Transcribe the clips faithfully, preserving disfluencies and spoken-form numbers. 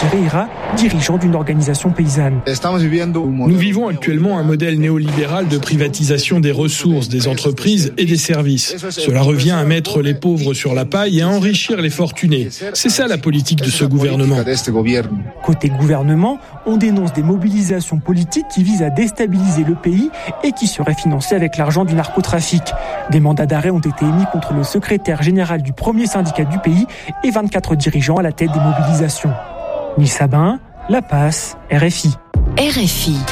Ferreira, dirigeant d'une organisation paysanne. Nous vivons actuellement un modèle néolibéral de privatisation des ressources, des entreprises et des services. Cela revient à mettre les pauvres sur la paille et à enrichir les fortunés. C'est ça la politique de ce gouvernement. Côté gouvernement, on dénonce des mobilisations politiques qui visent à déstabiliser le pays et qui seraient financées avec l'argent du narcotrafic. Des mandats d'arrêt ont été émis contre le secrétaire général du premier syndicat du pays et vingt-quatre dirigeants à la tête des mobilisations. Nils Sabin, La Passe, R F I. R F I.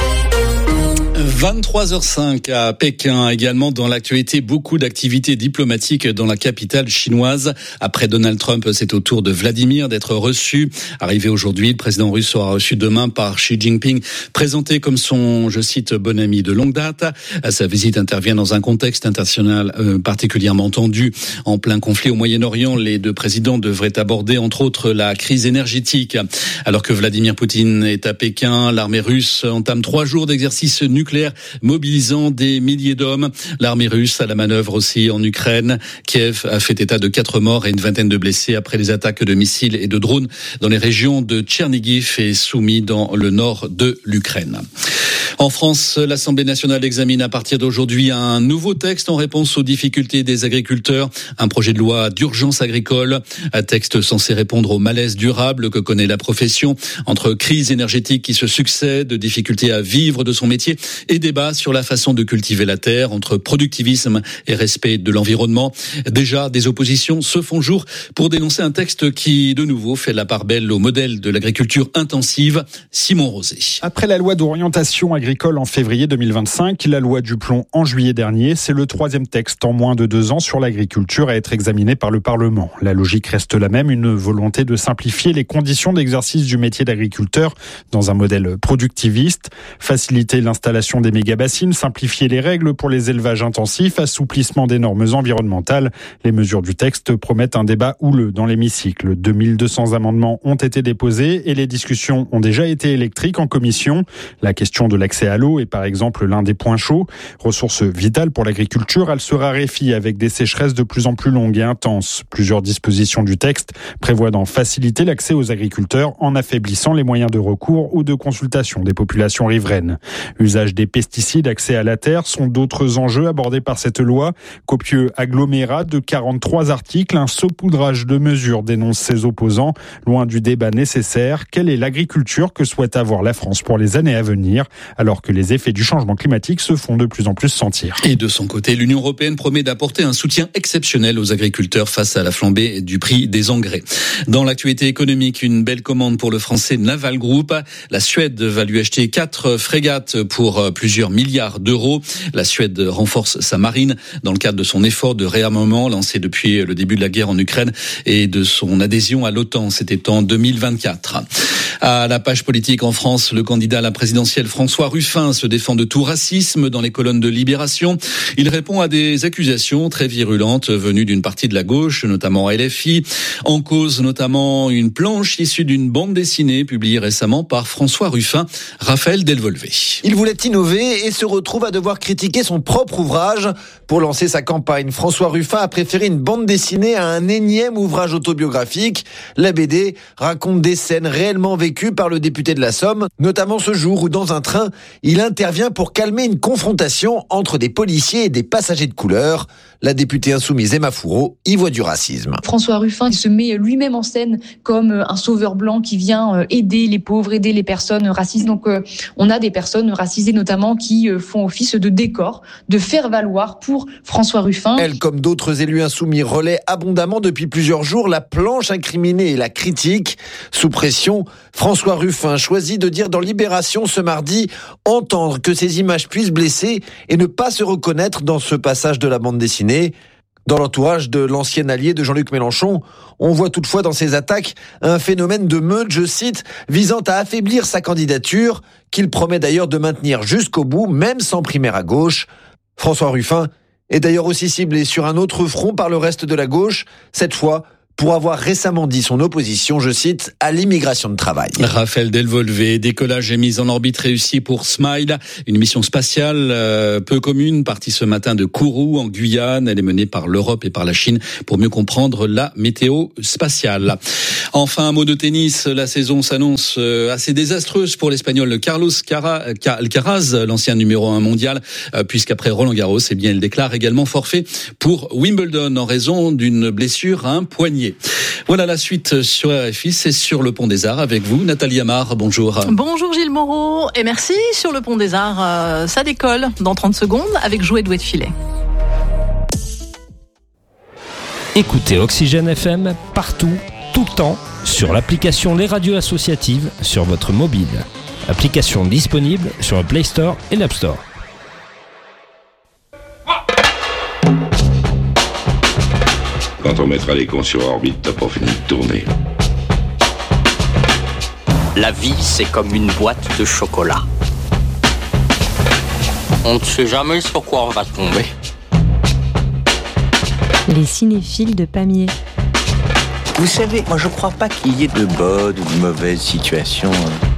vingt-trois heures cinq à Pékin. Également dans l'actualité, beaucoup d'activités diplomatiques dans la capitale chinoise. Après Donald Trump, c'est au tour de Vladimir d'être reçu. Arrivé aujourd'hui, le président russe sera reçu demain par Xi Jinping, présenté comme son, je cite, bon ami de longue date. Sa visite intervient dans un contexte international euh, particulièrement tendu. En plein conflit au Moyen-Orient, les deux présidents devraient aborder entre autres la crise énergétique. Alors que Vladimir Poutine est à Pékin, l'armée russe entame trois jours d'exercice nucléaire mobilisant des milliers d'hommes. L'armée russe a la manœuvre aussi en Ukraine. Kiev a fait état de quatre morts et une vingtaine de blessés après les attaques de missiles et de drones dans les régions de Tchernigiv et Soumy dans le nord de l'Ukraine. En France, l'Assemblée nationale examine à partir d'aujourd'hui un nouveau texte en réponse aux difficultés des agriculteurs. Un projet de loi d'urgence agricole. Un texte censé répondre au malaise durable que connaît la profession entre crise énergétique qui se succèdent, difficultés à vivre de son métier et débat sur la façon de cultiver la terre entre productivisme et respect de l'environnement. Déjà, des oppositions se font jour pour dénoncer un texte qui, de nouveau, fait la part belle au modèle de l'agriculture intensive. Simon Rosé. Après la loi d'orientation agricole en février deux mille vingt-cinq, la loi du plomb en juillet dernier, c'est le troisième texte en moins de deux ans sur l'agriculture à être examiné par le Parlement. La logique reste la même, une volonté de simplifier les conditions d'exercice du métier d'agriculteur dans un modèle productiviste, faciliter l'installation des méga-bassines, simplifier les règles pour les élevages intensifs, assouplissement des normes environnementales. Les mesures du texte promettent un débat houleux dans l'hémicycle. deux mille deux cents amendements ont été déposés et les discussions ont déjà été électriques en commission. La question de l'accès à l'eau est par exemple l'un des points chauds. Ressource vitale pour l'agriculture, elle se raréfie avec des sécheresses de plus en plus longues et intenses. Plusieurs dispositions du texte prévoient d'en faciliter l'accès aux agriculteurs en affaiblissant les moyens de recours ou de consultation des populations riveraines. Usage des pesticides, accès à la terre sont d'autres enjeux abordés par cette loi. Copieux agglomérat de quarante-trois articles, un saupoudrage de mesures dénonce ses opposants. Loin du débat nécessaire, quelle est l'agriculture que souhaite avoir la France pour les années à venir, alors que les effets du changement climatique se font de plus en plus sentir. Et de son côté, l'Union européenne promet d'apporter un soutien exceptionnel aux agriculteurs face à la flambée du prix des engrais. Dans l'actualité économique, une belle commande pour le français Naval Group. La Suède va lui acheter quatre frégates pour plusieurs milliards d'euros. La Suède renforce sa marine dans le cadre de son effort de réarmement lancé depuis le début de la guerre en Ukraine et de son adhésion à l'OTAN. C'était en deux mille vingt-quatre. À la page politique en France, le candidat à la présidentielle François Ruffin se défend de tout racisme dans les colonnes de Libération. Il répond à des accusations très virulentes venues d'une partie de la gauche, notamment L F I. En cause notamment une planche issue d'une bande dessinée publiée récemment par François Ruffin. Raphaël Delvolvé. Il voulait innover et se retrouve à devoir critiquer son propre ouvrage. Pour lancer sa campagne, François Ruffin a préféré une bande dessinée à un énième ouvrage autobiographique. La B D raconte des scènes réellement vécues par le député de la Somme, notamment ce jour où dans un train, il intervient pour calmer une confrontation entre des policiers et des passagers de couleur. La députée insoumise Emma Fourreau y voit du racisme. François Ruffin se met lui-même en scène comme un sauveur blanc qui vient aider les pauvres, aider les personnes racistes. Donc on a des personnes racisées notamment qui font office de décor, de faire valoir pour François Ruffin. Elle, comme d'autres élus insoumis, relaie abondamment depuis plusieurs jours la planche incriminée et la critique. Sous pression, François Ruffin choisit de dire dans Libération ce mardi « Entendre que ces images puissent blesser et ne pas se reconnaître dans ce passage de la bande dessinée ». Dans l'entourage de l'ancien allié de Jean-Luc Mélenchon, on voit toutefois dans ces attaques un phénomène de meute, je cite, visant à affaiblir sa candidature, qu'il promet d'ailleurs de maintenir jusqu'au bout, même sans primaire à gauche. François Ruffin est d'ailleurs aussi ciblé sur un autre front par le reste de la gauche, cette fois pour avoir récemment dit son opposition, je cite, à l'immigration de travail. Raphaël Delvolvé, décollage et mise en orbite réussie pour Smile, une mission spatiale euh, peu commune, partie ce matin de Kourou en Guyane. Elle est menée par l'Europe et par la Chine pour mieux comprendre la météo spatiale. Enfin, un mot de tennis, la saison s'annonce assez désastreuse pour l'Espagnol Carlos Alcaraz, l'ancien numéro un mondial, puisqu'après Roland-Garros, eh bien, il déclare également forfait pour Wimbledon en raison d'une blessure à un poignet. Voilà la suite sur R F I, c'est sur le Pont des Arts avec vous, Nathalie Amar, bonjour. Bonjour Gilles Moreau, et merci. Sur le Pont des Arts, euh, ça décolle dans trente secondes avec Jouet Doué de Filet. Écoutez Oxygène F M partout, tout le temps, sur l'application Les Radios Associatives sur votre mobile. Application disponible sur le Play Store et l'App Store. Quand on mettra les cons sur orbite, t'as pas fini de tourner. La vie, c'est comme une boîte de chocolat. On ne sait jamais sur quoi on va tomber. Les cinéphiles de Pamiers. Vous savez, moi je crois pas qu'il y ait de bonnes ou de mauvaises situations.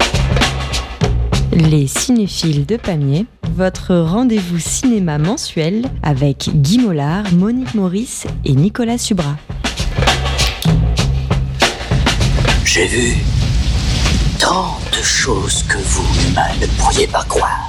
Les cinéphiles de Pamiers, votre rendez-vous cinéma mensuel avec Guy Mollard, Monique Maurice et Nicolas Subra. J'ai vu tant de choses que vous, humains, ne pourriez pas croire.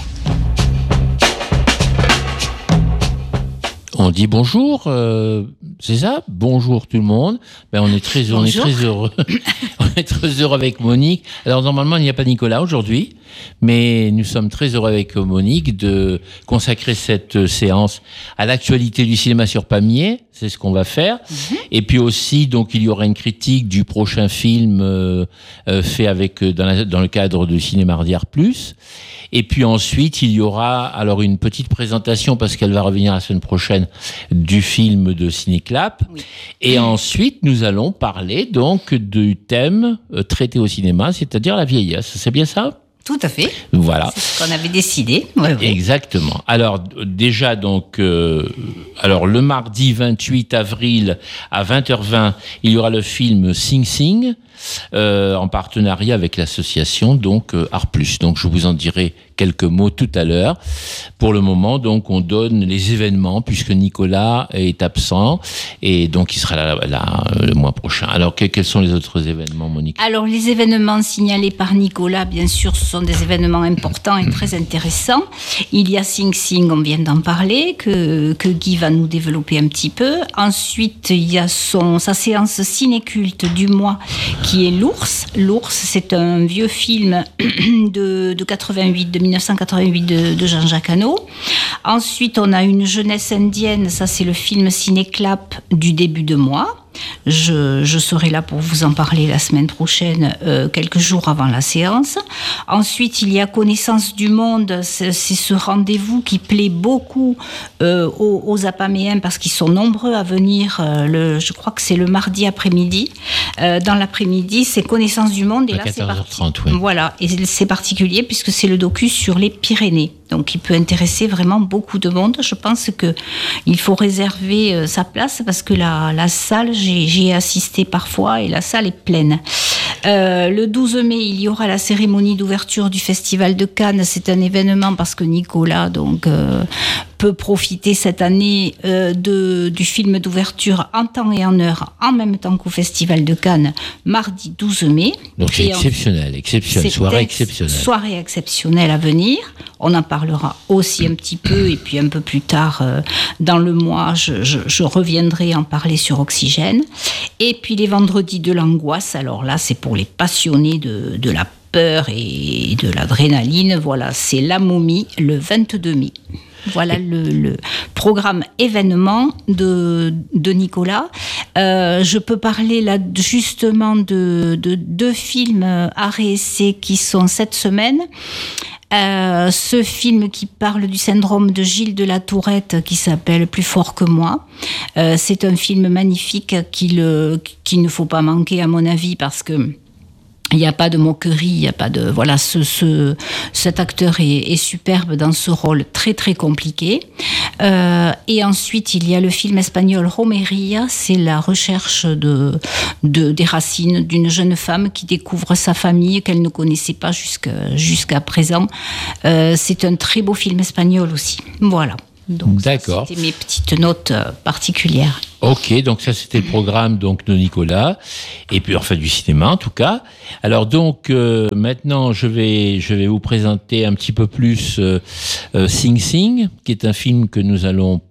On dit bonjour, euh, c'est ça? Bonjour tout le monde. Ben on est très, on est très heureux. On est très heureux avec Monique. Alors normalement il n'y a pas Nicolas aujourd'hui, mais nous sommes très heureux avec Monique de consacrer cette séance à l'actualité du cinéma sur Pamiers. C'est ce qu'on va faire. Mm-hmm. Et puis aussi, donc il y aura une critique du prochain film euh, euh, fait avec dans, la, dans le cadre de Cinémardi Art Plus. Et puis ensuite, il y aura alors une petite présentation parce qu'elle va revenir la semaine prochaine du film de Cinéclap. Oui. Et mmh. ensuite, nous allons parler donc du thème euh, traité au cinéma, c'est-à-dire la vieillesse. C'est bien ça ? Tout à fait. Voilà. C'est ce qu'on avait décidé. Ouais, ouais. Exactement. Alors déjà donc, euh, alors le mardi vingt-huit avril à vingt heures vingt, il y aura le film Sing Sing. Euh, en partenariat avec l'association donc euh, Art Plus. Donc je vous en dirai quelques mots tout à l'heure. Pour le moment, donc on donne les événements puisque Nicolas est absent et donc il sera là, là le mois prochain. Alors que, quels sont les autres événements, Monique ? Alors les événements signalés par Nicolas, bien sûr, ce sont des événements importants et très intéressants. Il y a Sing Sing, on vient d'en parler, que que Guy va nous développer un petit peu. Ensuite, il y a son sa séance ciné-culte du mois qui est L'Ours. L'Ours, c'est un vieux film de, de quatre-vingt-huit, de dix-neuf cent quatre-vingt-huit de, de Jean-Jacques Hano. Ensuite, on a Une jeunesse indienne. Ça, c'est le film Cinéclap du début de mois. Je, je serai là pour vous en parler la semaine prochaine, euh, quelques jours avant la séance. Ensuite, il y a Connaissance du monde. C'est, c'est ce rendez-vous qui plaît beaucoup euh, aux, aux Apaméens parce qu'ils sont nombreux à venir. Euh, le, je crois que c'est le mardi après-midi. Euh, dans l'après-midi, c'est Connaissance du monde. Et là, c'est parti. Oui. Voilà, et c'est particulier puisque c'est le docu sur les Pyrénées. Donc, il peut intéresser vraiment beaucoup de monde. Je pense que il faut réserver euh, sa place parce que la, la salle, j'ai, j'ai assisté parfois et la salle est pleine. Euh, le douze mai, il y aura la cérémonie d'ouverture du Festival de Cannes. C'est un événement parce que Nicolas donc euh, peut profiter cette année euh, de, du film d'ouverture en temps et en heure, en même temps qu'au Festival de Cannes, mardi douze mai. Donc c'est et exceptionnel, exceptionnel, soirée ex- exceptionnelle. Soirée exceptionnelle à venir. On en parlera aussi un petit peu et puis un peu plus tard euh, dans le mois, je, je, je reviendrai en parler sur Oxygène. Et puis les vendredis de l'angoisse, alors là c'est pour les passionnés de, de la peur et de l'adrénaline. Voilà, c'est La Momie le vingt-deux mai. Voilà le, le programme événement de, de Nicolas. Euh, je peux parler là justement de, de deux films art et essai qui sont cette semaine. Euh, ce film qui parle du syndrome de Gilles de la Tourette qui s'appelle Plus fort que moi. Euh, c'est un film magnifique qu'il, qu'il ne faut pas manquer à mon avis parce que Il n'y a pas de moquerie, il n'y a pas de... Voilà, ce, ce, cet acteur est, est superbe dans ce rôle très très compliqué. Euh, et ensuite, il y a le film espagnol Romería, c'est la recherche de, de, des racines d'une jeune femme qui découvre sa famille qu'elle ne connaissait pas jusqu'à, jusqu'à présent. Euh, c'est un très beau film espagnol aussi. Voilà. Donc, D'accord. C'était mes petites notes particulières. Ok, donc ça c'était le programme donc de Nicolas, et puis enfin du cinéma en tout cas. Alors donc euh, maintenant je vais je vais vous présenter un petit peu plus euh, euh, Sing Sing, qui est un film que nous allons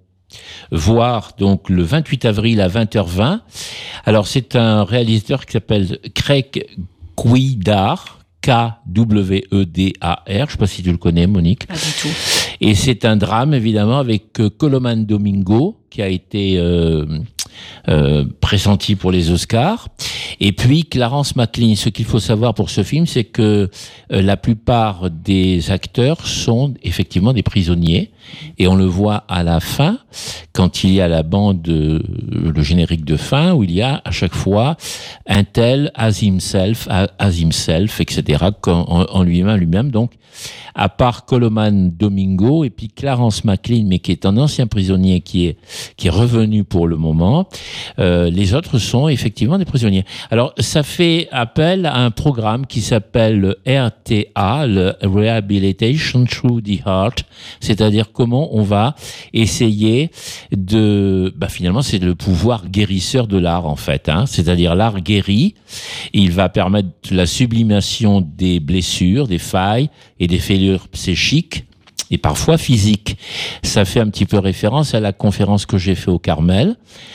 voir donc le vingt-huit avril à vingt heures vingt. Alors c'est un réalisateur qui s'appelle Craig Kweedar. K W E D A R, je ne sais pas si tu le connais, Monique. Pas du tout. Et c'est un drame, évidemment, avec Colman Domingo, qui a été euh, euh, pressenti pour les Oscars. Et puis Clarence McLean. Ce qu'il faut savoir pour ce film, c'est que euh, la plupart des acteurs sont effectivement des prisonniers. Et on le voit à la fin, quand il y a la bande, euh, le générique de fin, où il y a à chaque fois un tel as himself, as himself, et cetera, en, en lui-même, lui-même. Donc, à part Colman Domingo et puis Clarence McLean, mais qui est un ancien prisonnier qui est qui est revenu pour le moment, euh, les autres sont effectivement des prisonniers. Alors, ça fait appel à un programme qui s'appelle le R T A, le Rehabilitation Through the Heart, c'est-à-dire comment on va essayer de... Bah finalement, c'est le pouvoir guérisseur de l'art, en fait. Hein, c'est-à-dire l'art guérit, il va permettre la sublimation des blessures, des failles et des fêlures psychiques et parfois physiques. Ça fait un petit peu référence à la conférence que j'ai fait au Carmel,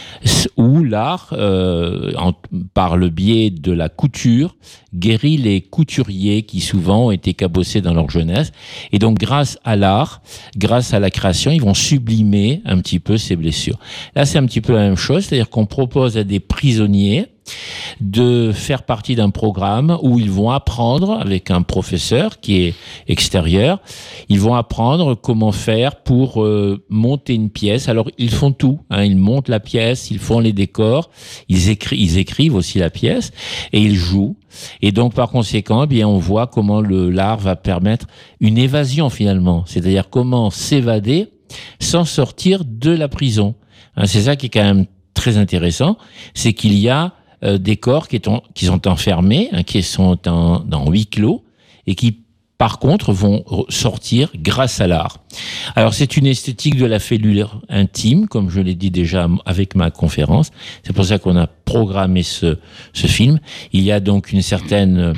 où l'art, euh, en, par le biais de la couture, guérit les couturiers qui souvent ont été cabossés dans leur jeunesse. Et donc, grâce à l'art, grâce à la création, ils vont sublimer un petit peu ces blessures. Là, c'est un petit peu la même chose, c'est-à-dire qu'on propose à des prisonniers de faire partie d'un programme où ils vont apprendre, avec un professeur qui est extérieur, ils vont apprendre comment faire pour euh, monter une pièce. Alors, ils font tout, hein, ils montent la pièce, ils font les décors, ils, écri- ils écrivent aussi la pièce et ils jouent. Et donc, par conséquent, eh bien, on voit comment le, l'art va permettre une évasion finalement, c'est-à-dire comment s'évader sans sortir de la prison. Hein, c'est ça qui est quand même très intéressant, c'est qu'il y a Euh, des corps qui, est en, qui sont enfermés, hein, qui sont en, dans huis clos et qui, par contre, vont sortir grâce à l'art. Alors, c'est une esthétique de la fêlure intime, comme je l'ai dit déjà avec ma conférence. C'est pour ça qu'on a programmé ce, ce film. Il y a donc une certaine,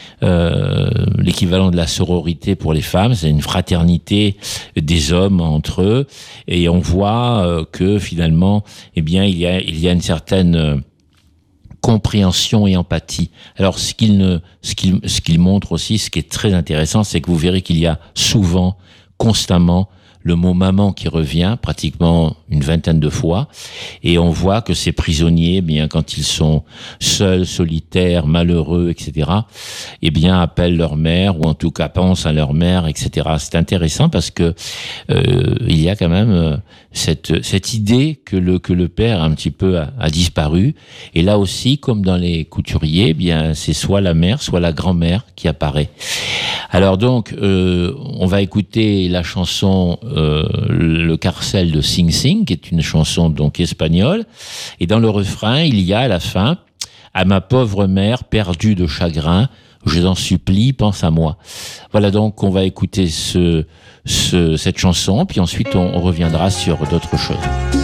euh, l'équivalent de la sororité pour les femmes, c'est une fraternité des hommes entre eux, et on voit euh, que finalement, eh bien, il y a, il y a une certaine euh, compréhension et empathie. Alors, ce qu'il ne, ce qu'il, ce qu'il montre aussi, ce qui est très intéressant, c'est que vous verrez qu'il y a souvent, constamment, le mot maman qui revient pratiquement une vingtaine de fois, et on voit que ces prisonniers, eh bien quand ils sont seuls, solitaires, malheureux, et cetera, eh bien appellent leur mère, ou en tout cas pensent à leur mère, et cetera. C'est intéressant parce que euh, il y a quand même euh, cette cette idée que le que le père un petit peu a, a disparu, et là aussi, comme dans les couturiers, eh bien c'est soit la mère, soit la grand-mère qui apparaît. Alors donc, euh, on va écouter la chanson euh, Le Carcel de Sing Sing, qui est une chanson donc espagnole. Et dans le refrain, il y a à la fin « À ma pauvre mère perdue de chagrin, je t'en supplie, pense à moi ». Voilà, donc on va écouter ce, ce, cette chanson, puis ensuite on, on reviendra sur d'autres choses.